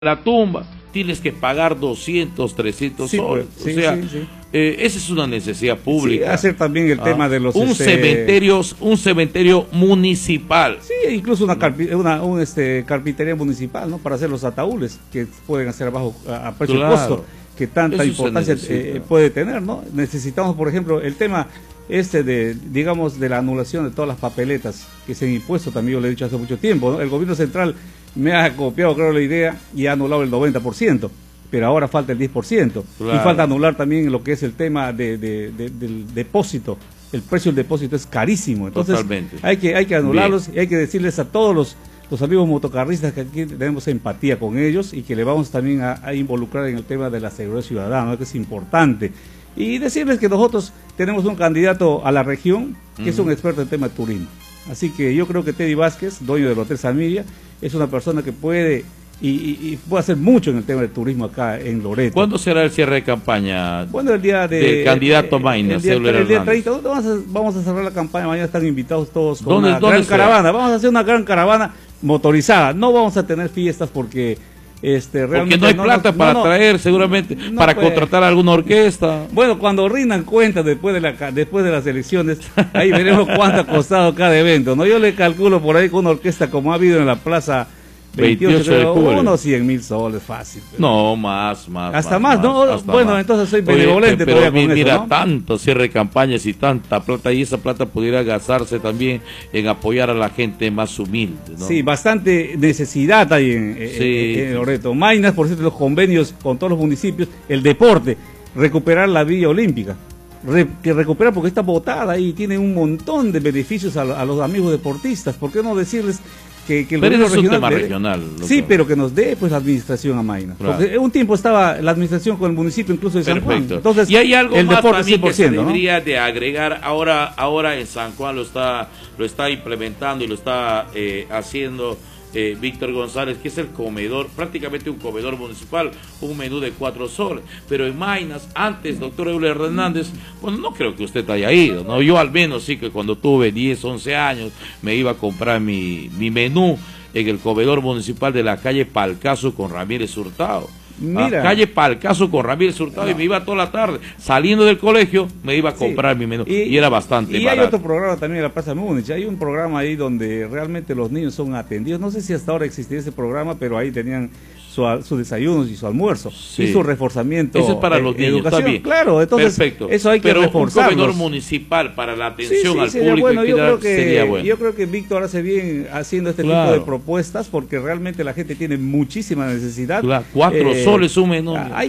la tumba, tienes que pagar 200, 300 soles. Sí, o sea, sí. Esa es una necesidad pública. Sí, hacer también el tema de los... un cementerio municipal. Sí, incluso una carpintería municipal, ¿no? Para hacer los ataúdes, que pueden hacer a presupuesto, que tanta importancia puede tener, ¿no? Necesitamos, por ejemplo, el tema digamos, de la anulación de todas las papeletas que se han impuesto, también yo le he dicho hace mucho tiempo, ¿no? El gobierno central me ha copiado, creo, la idea y ha anulado el 90%, pero ahora falta el 10%. Claro. Y falta anular también lo que es el tema del depósito. El precio del depósito es carísimo, entonces totalmente. Hay que anularlos. Bien. Y hay que decirles a todos los amigos motocarristas que aquí tenemos empatía con ellos y que le vamos también a involucrar en el tema de la seguridad ciudadana, ¿no? Que es importante. Y decirles que nosotros tenemos un candidato a la región que es un experto en tema de turismo. Así que yo creo que Teddy Vázquez, dueño del Hotel Samiria, es una persona que puede y puede hacer mucho en el tema del turismo acá en Loreto. ¿Cuándo será el cierre de campaña? Bueno, el día del candidato Maynas, el día 30, vamos a cerrar la campaña, mañana están invitados todos con una gran caravana. Vamos a hacer una gran caravana motorizada, no vamos a tener fiestas porque... porque no hay plata para traer, seguramente, para contratar a alguna orquesta. Bueno, cuando rindan cuentas después de las elecciones, ahí veremos cuánto ha costado cada evento, ¿no? Yo le calculo por ahí con una orquesta como ha habido en la plaza 28 de octubre, unos 100,000 soles, fácil. Pero... No, más. Hasta más, ¿no? Hasta bueno, más. Entonces soy benevolente todavía con mira, eso, ¿no? tanto cierre de campañas y tanta plata, y esa plata pudiera gastarse también en apoyar a la gente más humilde, ¿no? Sí, bastante necesidad hay en Loreto. Maynas, por cierto, los convenios con todos los municipios, el deporte, recuperar la Villa Olímpica. Que recuperar porque está botada y tiene un montón de beneficios a los amigos deportistas. ¿Por qué no decirles que el gobierno regional... es un tema regional. Sí, pero que nos dé pues la administración a Maynas. Claro. Porque un tiempo estaba la administración con el municipio incluso de San Juan. Entonces, y hay algo el más deporte también 100%, que se debería, ¿no? de agregar. Ahora en San Juan lo está implementando y lo está haciendo Víctor González, que es el comedor, prácticamente un comedor municipal, un menú de 4 soles, pero en Maynas, antes, doctor Euler Hernández, bueno, no creo que usted haya ido, ¿no? Yo al menos sí que cuando tuve 10, 11 años, me iba a comprar mi menú en el comedor municipal de la calle Palcaso con Ramírez Hurtado. Mira, calle Palcaso con Ramírez Hurtado, y me iba toda la tarde, saliendo del colegio, me iba a comprar mi menú, y era bastante barato. Y hay otro programa también en la Plaza Múnich, hay un programa ahí donde realmente los niños son atendidos, no sé si hasta ahora existía ese programa, pero ahí tenían sus desayunos y su almuerzo, y su reforzamiento. Eso es para los niños, educación. Está bien. Claro, entonces perfecto. Eso hay que reforzarlo. Un comedor municipal para la atención al público bueno, sería bueno. Yo creo que Víctor hace bien haciendo este tipo de propuestas, porque realmente la gente tiene muchísima necesidad. Claro, 4 soles un menú. Hay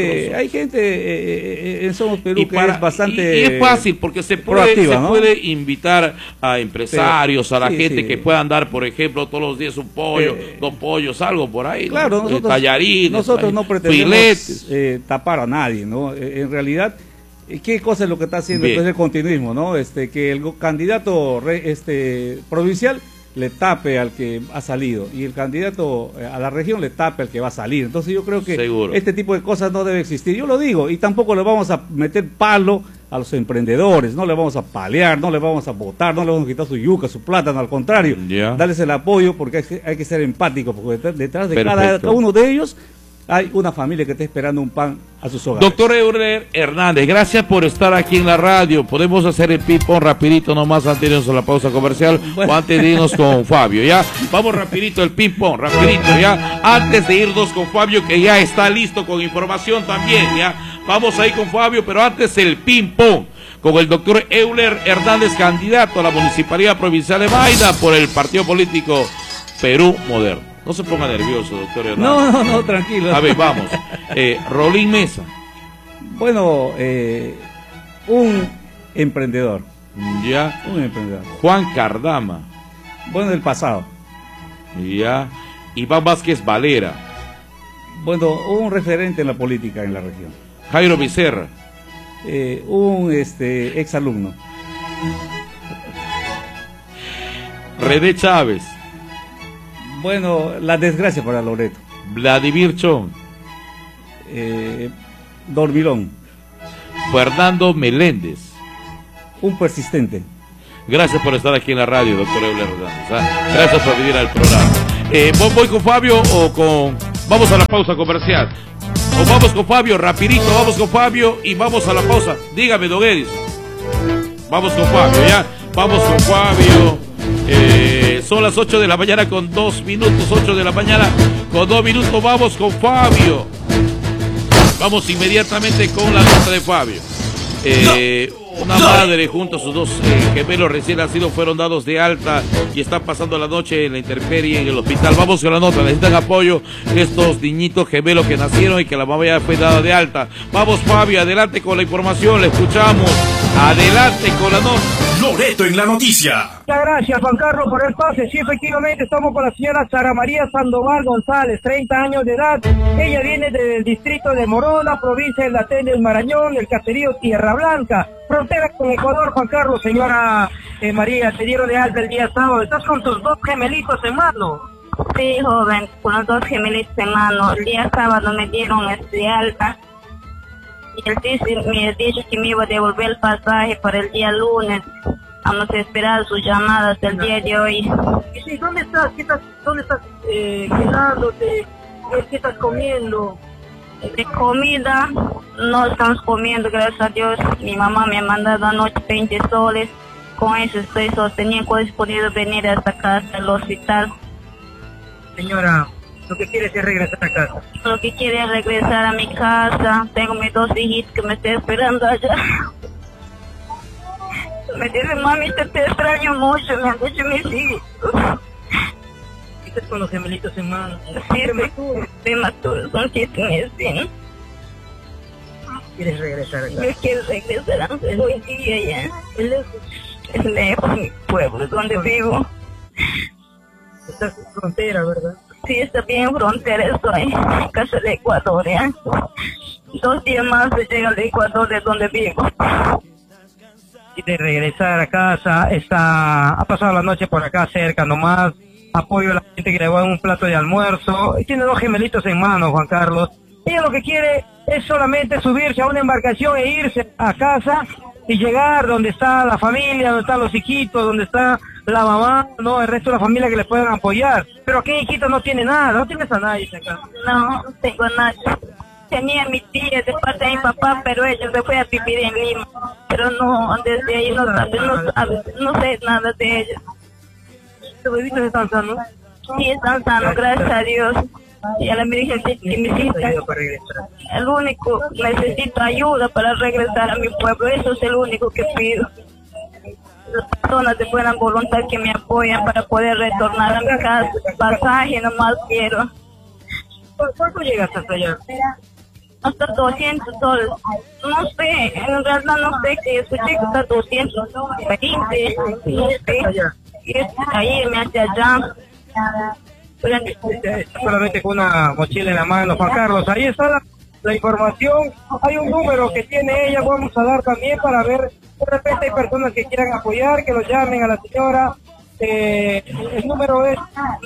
gente en Somos Perú es bastante... Y es fácil, porque se puede invitar a empresarios, a la gente que puedan dar, por ejemplo, todos los días un pollo, 2 pollos, algo por ahí. Claro, ¿no? Tallarines, nosotros no pretendemos tapar a nadie, ¿no? En realidad, ¿qué cosa es lo que está haciendo el continuismo, ¿no? Que el candidato provincial le tape al que ha salido y el candidato a la región le tape al que va a salir. Entonces yo creo que este tipo de cosas no debe existir. Yo lo digo, y tampoco le vamos a meter palo a los emprendedores, no le vamos a palear, no le vamos a votar, no le vamos a quitar su yuca, su plátano, al contrario, darles el apoyo, porque hay que ser empáticos, porque detrás de cada uno de ellos hay una familia que está esperando un pan a sus hogares. Doctor Euler Hernández, gracias por estar aquí en la radio. Podemos hacer el ping-pong rapidito nomás antes de irnos a la pausa comercial, o antes de irnos con Fabio, ¿ya? Vamos rapidito el ping-pong, rapidito, ¿ya? Antes de irnos con Fabio, que ya está listo con información también, ¿ya? Vamos a ir con Fabio, pero antes el ping-pong con el doctor Euler Hernández, candidato a la Municipalidad Provincial de Maynas por el partido político Perú Moderno. No se ponga nervioso, doctor Hernández. No, tranquilo. A ver, vamos. Rolín Mesa. Bueno, un emprendedor. Ya. Un emprendedor. Juan Cardama. Bueno, del pasado. Ya. Iván Vázquez Valera. Bueno, un referente en la política en la región. Jairo Becerra. Un exalumno. René Chávez. Bueno, la desgracia para Loreto. Vladimir Chong. Dormilón. Fernando Meléndez. Un persistente. Gracias por estar aquí en la radio, doctor Euler Hernández. Gracias por venir al programa. ¿Voy con Fabio o con Vamos a la pausa comercial. O vamos con Fabio, rapidito, vamos con Fabio y vamos a la pausa. Dígame, don Edis. Vamos con Fabio, ¿ya? Vamos con Fabio. Son las 8 de la mañana con 2 minutos, 8 de la mañana con 2 minutos, vamos con Fabio. Vamos inmediatamente con la nota de Fabio. Una madre junto a sus dos gemelos recién nacidos fueron dados de alta y están pasando la noche en la intemperie en el hospital. Vamos con la nota, necesitan apoyo estos niñitos gemelos que nacieron y que la mamá ya fue dada de alta. Vamos Fabio, adelante con la información, le escuchamos. Adelante con la nota. Loreto en la noticia. Muchas gracias, Juan Carlos, por el pase. Sí, efectivamente, estamos con la señora Sara María Sandoval González, 30 años de edad. Ella viene del distrito de Morona, provincia del Datén del Marañón, el caserío Tierra Blanca, frontera con Ecuador. Juan Carlos, señora María, te dieron de alta el día sábado. ¿Estás con tus dos gemelitos en mano? Sí, joven, con los dos gemelitos en mano. El día sábado me dieron de alta. Y él me dijo que me iba a devolver el pasaje para el día lunes. Vamos a esperar sus llamadas el día de hoy. Y sí, ¿dónde estás? ¿Dónde estás quedándote? ¿Qué estás comiendo? De comida no estamos comiendo, gracias a Dios. Mi mamá me ha mandado anoche 20 soles. Con eso estoy sosteniendo. He podido venir hasta casa, al hospital. Señora, lo que quieres es regresar a casa. Lo que quiero es regresar a mi casa. Tengo mis dos hijitos que me están esperando allá. Me dicen, mami, te extraño mucho, me han dicho mis hijitos. ¿Estás con los gemelitos en mano? Sí, prematuros, son 7 meses. ¿Quieres regresar a casa? Yo quiero regresar hoy día ya. Es lejos mi pueblo, donde vivo. Estás en frontera, ¿verdad? Sí, está bien frontera, estoy en casa de Ecuador, ¿ya? 2 días más se llega al Ecuador de donde vivo. Y de regresar a casa, ha pasado la noche por acá cerca nomás, apoyo a la gente que le va a un plato de almuerzo, y tiene 2 gemelitos en mano, Juan Carlos. Ella lo que quiere es solamente subirse a una embarcación e irse a casa y llegar donde está la familia, donde están los hijitos, donde está la mamá, no, el resto de la familia que le puedan apoyar. Pero aquí Iquito no tiene nada, no tienes a nadie acá. No, no tengo nada. Tenía mi tía de parte de mi papá, pero ella se fue a vivir en Lima. Pero no, desde ahí no sé nada de ella. ¿Tus bebitos están sanos? Sí, están sanos, gracias a Dios. Y a la Virgen que me cita. El único, necesito ayuda para regresar a mi pueblo, eso es el único que pido. Las personas de buena voluntad que me apoyan para poder retornar a mi casa. Pasaje nomás quiero. ¿Cuánto llegas hasta allá? Hasta 200 soles. No sé, en realidad no sé, que escuché que está 220, no sé. Y ahí me hace allá. Solamente con una mochila en la mano, Juan Carlos. Ahí está la información. Hay un número que tiene ella, vamos a dar también para ver. De repente hay personas que quieran apoyar, que lo llamen a la señora. El número es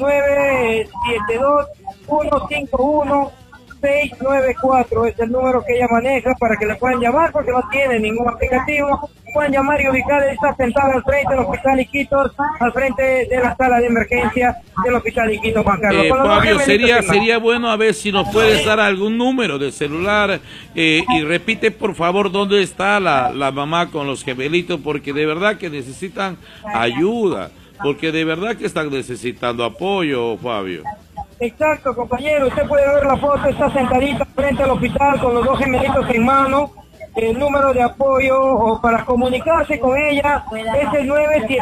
972-151-694. Es el número que ella maneja para que le puedan llamar, porque no tiene ningún aplicativo. Pueden llamar y ubicar. Está sentada al frente del hospital Iquitos, al frente de la sala de emergencia del hospital Iquitos, Juan Carlos. Fabio, sería bueno a ver si nos puedes dar algún número de celular y repite por favor dónde está la mamá con los gemelitos, porque de verdad que necesitan ayuda, porque de verdad que están necesitando apoyo, Fabio. Exacto, compañero, usted puede ver la foto, está sentadita frente al hospital con los 2 gemelitos en mano. El número de apoyo o para comunicarse con ella es el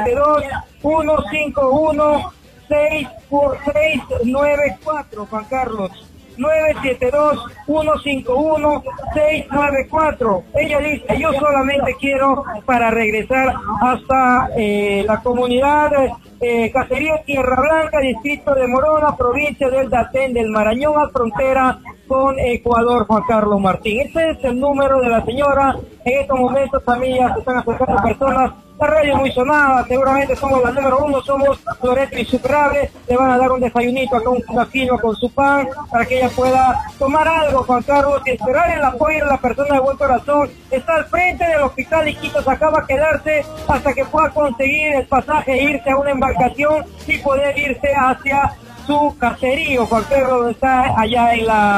972-151-694, Juan Carlos. 972-151-694. Ella dice, yo solamente quiero para regresar hasta la comunidad Caserío Tierra Blanca, distrito de Morona, provincia del Datén del Marañón, a frontera con Ecuador, Juan Carlos Martín. Ese es el número de la señora. En estos momentos también ya se están acercando personas. La radio muy sonada, seguramente somos la número 1, somos Loreto Insuperables. Le van a dar un desayunito acá, un cafino con su pan, para que ella pueda tomar algo, Juan Carlos, y esperar el apoyo de la persona de buen corazón. Está al frente del hospital Iquitos, acaba de quedarse hasta que pueda conseguir el pasaje e irse a una embarcación y poder irse hacia su caserío, Juan Carlos, está allá en la